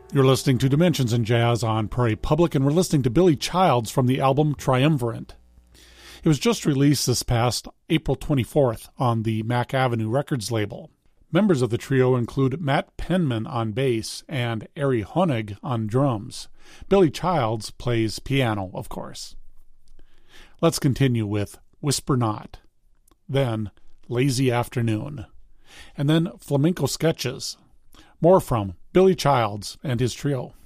You're listening to Dimensions in Jazz on Prairie Public, and we're listening to Billy Childs from the album Triumvirate. It was just released this past April 24th on the Mack Avenue Records label. Members of the trio include Matt Penman on bass and Ari Honig on drums. Billy Childs plays piano, of course. Let's continue with Whisper Not, then Lazy Afternoon, and then Flamenco Sketches. More from Billy Childs and his trio.